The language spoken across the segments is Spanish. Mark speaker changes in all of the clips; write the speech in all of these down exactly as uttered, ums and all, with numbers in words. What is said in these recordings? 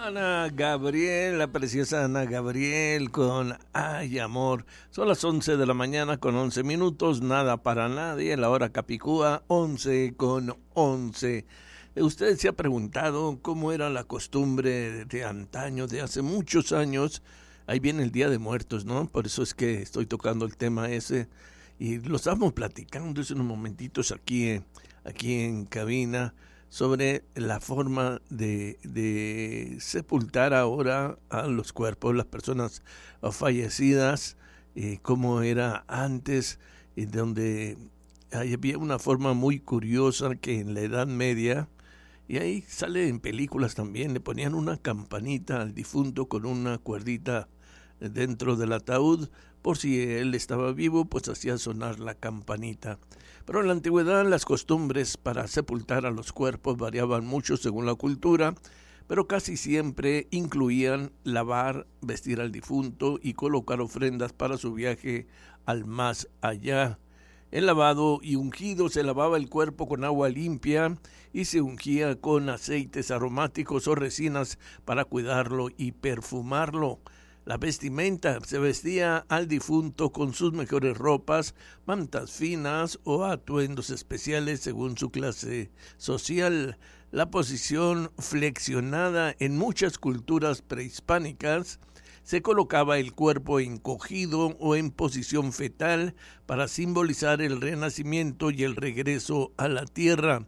Speaker 1: Ana Gabriel, la preciosa Ana Gabriel con Ay Amor. Son las once de la mañana con once minutos, nada para nadie, la hora Capicúa, once con once. Usted se ha preguntado cómo era la costumbre de antaño, de hace muchos años. Ahí viene el Día de Muertos, ¿no? Por eso es que estoy tocando el tema ese. Y lo estamos platicando hace unos momentitos aquí, aquí en cabina, sobre la forma de, de sepultar ahora a los cuerpos, las personas fallecidas, eh, cómo era antes, eh, donde había una forma muy curiosa que en la Edad Media, y ahí sale en películas también, le ponían una campanita al difunto con una cuerdita dentro del ataúd, por si él estaba vivo, pues hacía sonar la campanita. Pero en la antigüedad las costumbres para sepultar a los cuerpos variaban mucho según la cultura, pero casi siempre incluían lavar, vestir al difunto y colocar ofrendas para su viaje al más allá. El lavado y ungido: se lavaba el cuerpo con agua limpia y se ungía con aceites aromáticos o resinas para cuidarlo y perfumarlo. La vestimenta: se vestía al difunto con sus mejores ropas, mantas finas o atuendos especiales según su clase social. La posición flexionada: en muchas culturas prehispánicas se colocaba el cuerpo encogido o en posición fetal para simbolizar el renacimiento y el regreso a la tierra.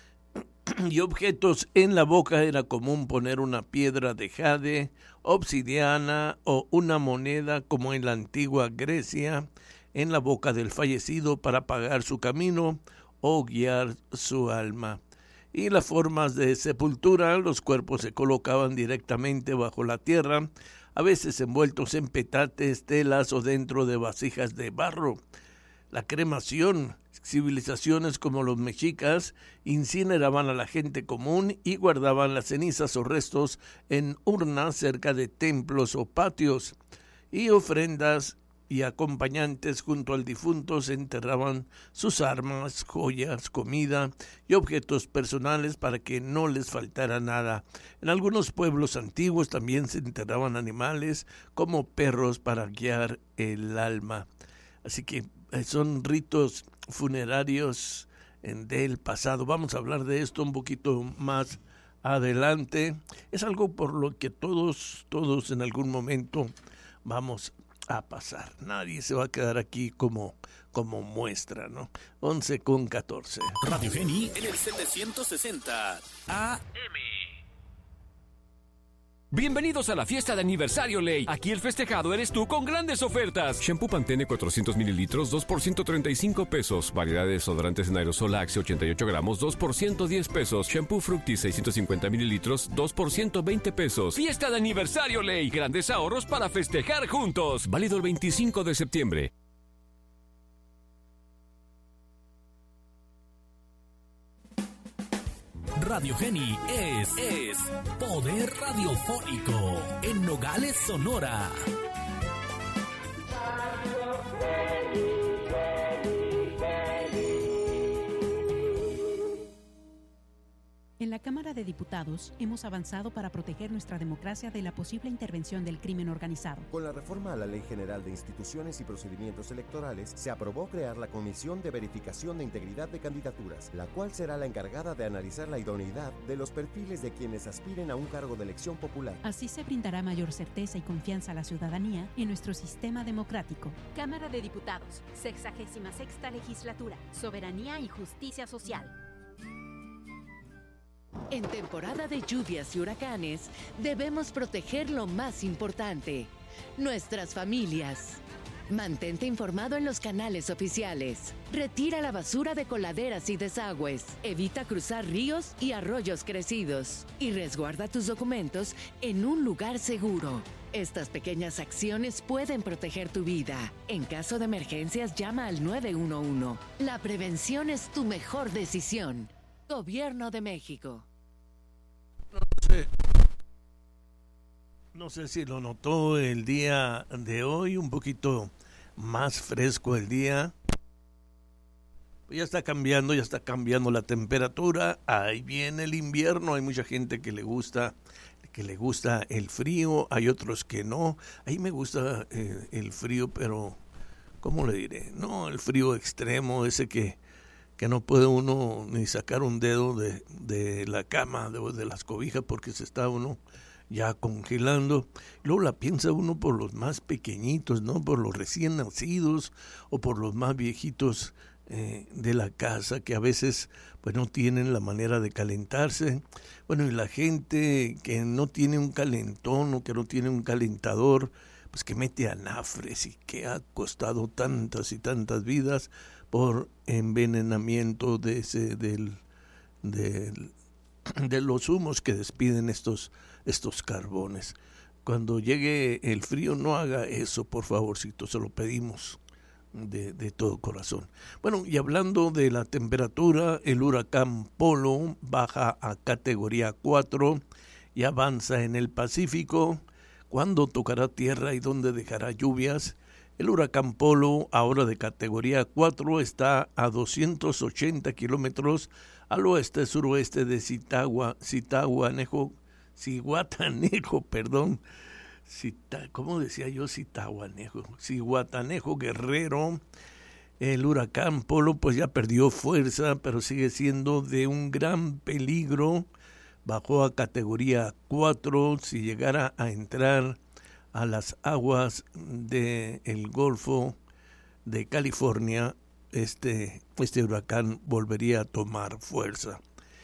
Speaker 1: Y objetos: en la boca era común poner una piedra de jade, obsidiana o una moneda, como en la antigua Grecia, en la boca del fallecido para pagar su camino o guiar su alma. Y las formas de sepultura: los cuerpos se colocaban directamente bajo la tierra, a veces envueltos en petates, telas o dentro de vasijas de barro. La cremación: civilizaciones como los mexicas incineraban a la gente común y guardaban las cenizas o restos en urnas cerca de templos o patios. Y ofrendas y acompañantes: junto al difunto se enterraban sus armas, joyas, comida y objetos personales para que no les faltara nada. En algunos pueblos antiguos también se enterraban animales como perros para guiar el alma. Así que son ritos funerarios del pasado. Vamos a hablar de esto un poquito más adelante. Es algo por lo que todos, todos en algún momento vamos a pasar. Nadie se va a quedar aquí como, como muestra, ¿no? once con catorce.
Speaker 2: Radio Geni en el setecientos sesenta A M.
Speaker 3: Bienvenidos a la fiesta de aniversario Ley. Aquí el festejado eres tú con grandes ofertas. Shampoo Pantene cuatrocientos mililitros, dos por ciento treinta y cinco pesos. Variedad de desodorantes en aerosol Axe ochenta y ocho gramos, dos por ciento diez pesos. Shampoo Fructis seiscientos cincuenta mililitros, dos por ciento veinte pesos. Fiesta de aniversario Ley. Grandes ahorros para festejar juntos. Válido el veinticinco de septiembre.
Speaker 2: Radio Geni es, es poder radiofónico en Nogales, Sonora.
Speaker 4: En la Cámara de Diputados hemos avanzado para proteger nuestra democracia de la posible intervención del crimen organizado.
Speaker 5: Con la reforma a la Ley General de Instituciones y Procedimientos Electorales, se aprobó crear la Comisión de Verificación de Integridad de Candidaturas, la cual será la encargada de analizar la idoneidad de los perfiles de quienes aspiren a un cargo de elección popular.
Speaker 4: Así se brindará mayor certeza y confianza a la ciudadanía en nuestro sistema democrático.
Speaker 6: Cámara de Diputados, sexagésima sexta legislatura, soberanía y justicia social.
Speaker 7: En temporada de lluvias y huracanes, debemos proteger lo más importante, nuestras familias. Mantente informado en los canales oficiales. Retira la basura de coladeras y desagües. Evita cruzar ríos y arroyos crecidos. Y resguarda tus documentos en un lugar seguro. Estas pequeñas acciones pueden proteger tu vida. En caso de emergencias, llama al nueve uno uno. La prevención es tu mejor decisión. Gobierno de México.
Speaker 1: No sé, no sé si lo notó el día de hoy, un poquito más fresco el día. Ya está cambiando, ya está cambiando la temperatura. Ahí viene el invierno. Hay mucha gente que le gusta que le gusta el frío, hay otros que no. A mí me gusta eh, el frío, pero ¿cómo le diré? No, el frío extremo, ese que, que no puede uno ni sacar un dedo de, de la cama, de, de las cobijas, porque se está uno ya congelando. Luego la piensa uno por los más pequeñitos, ¿no? Por los recién nacidos o por los más viejitos eh, de la casa, que a veces pues no tienen la manera de calentarse. Bueno, y la gente que no tiene un calentón o que no tiene un calentador, pues que mete anafres y que ha costado tantas y tantas vidas por envenenamiento de ese del, del de los humos que despiden estos estos carbones. Cuando llegue el frío, no haga eso, por favorcito, se lo pedimos de, de todo corazón. Bueno, y hablando de la temperatura, el huracán Polo baja a categoría cuatro y avanza en el Pacífico. ¿Cuándo tocará tierra y dónde dejará lluvias? El huracán Polo, ahora de categoría cuatro, está a doscientos ochenta kilómetros al oeste-suroeste de Zitagua, Zitáhuanejo, Zihuatanejo, perdón, Zita, ¿cómo decía yo? Zitáhuanejo, Zihuatanejo, Guerrero. El huracán Polo pues ya perdió fuerza, pero sigue siendo de un gran peligro. Bajó a categoría cuatro. Si llegara a entrar a las aguas del Golfo de California, este, este huracán volvería a tomar fuerza.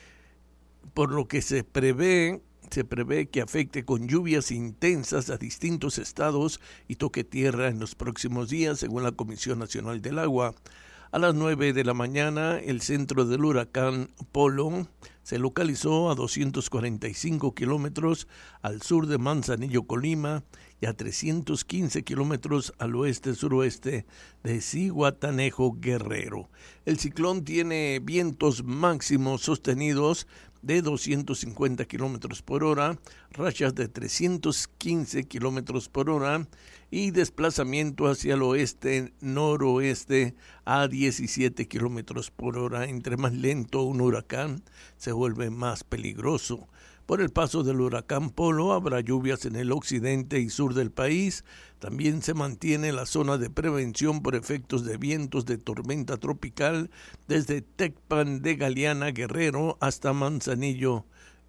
Speaker 1: Por lo que se prevé, se prevé que afecte con lluvias intensas a distintos estados y toque tierra en los próximos días, según la Comisión Nacional del Agua. A las nueve de la mañana, el centro del huracán Polo se localizó a doscientos cuarenta y cinco kilómetros al sur de Manzanillo, Colima, y a trescientos quince kilómetros al oeste-suroeste de Zihuatanejo, Guerrero. El ciclón tiene vientos máximos sostenidos de doscientos cincuenta kilómetros por hora, rachas de trescientos quince kilómetros por hora y desplazamiento hacia el oeste-noroeste a diecisiete kilómetros por hora. Entre más lento un huracán, se vuelve más peligroso. Por el paso del huracán Polo habrá lluvias en el occidente y sur del país. También se mantiene la zona de prevención por efectos de vientos de tormenta tropical desde Tecpan de Galeana, Guerrero, hasta Manzanillo,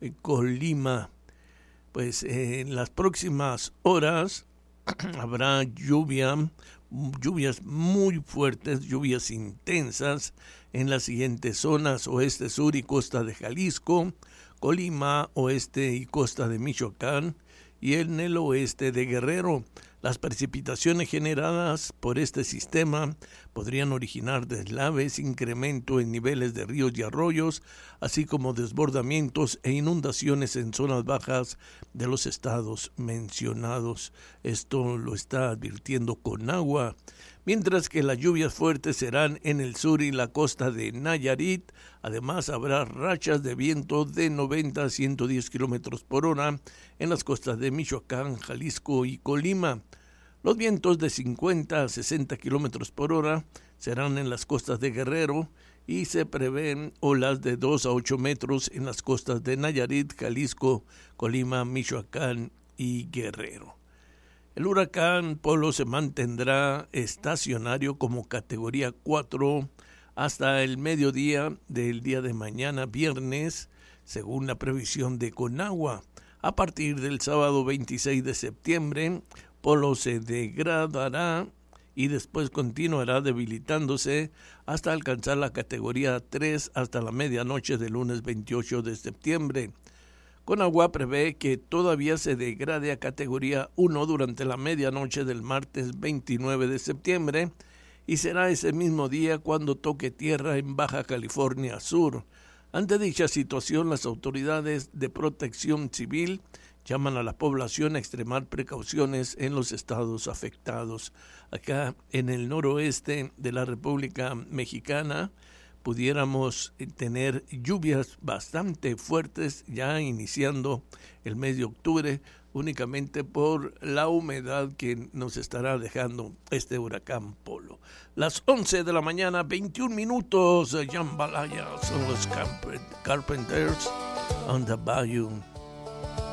Speaker 1: Colima. Pues eh, en las próximas horas habrá lluvia, lluvias muy fuertes, lluvias intensas en las siguientes zonas: oeste, sur y costa de Jalisco, Colima, oeste y costa de Michoacán y en el oeste de Guerrero. Las precipitaciones generadas por este sistema podrían originar deslaves, incremento en niveles de ríos y arroyos, así como desbordamientos e inundaciones en zonas bajas de los estados mencionados. Esto lo está advirtiendo Conagua. Mientras que las lluvias fuertes serán en el sur y la costa de Nayarit. Además, habrá rachas de viento de noventa a ciento diez kilómetros por hora en las costas de Michoacán, Jalisco y Colima. Los vientos de cincuenta a sesenta kilómetros por hora serán en las costas de Guerrero y se prevén olas de dos a ocho metros en las costas de Nayarit, Jalisco, Colima, Michoacán y Guerrero. El huracán Polo se mantendrá estacionario como categoría cuatro hasta el mediodía del día de mañana, viernes, según la previsión de Conagua. A partir del sábado veintiséis de septiembre, Polo se degradará y después continuará debilitándose hasta alcanzar la categoría tres hasta la medianoche del lunes veintiocho de septiembre. Conagua prevé que todavía se degrade a categoría uno durante la medianoche del martes veintinueve de septiembre y será ese mismo día cuando toque tierra en Baja California Sur. Ante dicha situación, las autoridades de protección civil llaman a la población a extremar precauciones en los estados afectados. Acá en el noroeste de la República Mexicana pudiéramos tener lluvias bastante fuertes ya iniciando el mes de octubre, únicamente por la humedad que nos estará dejando este huracán Polo. Las once de la mañana, veintiún minutos, Jambalaya, son los Carpenters on the Bayou.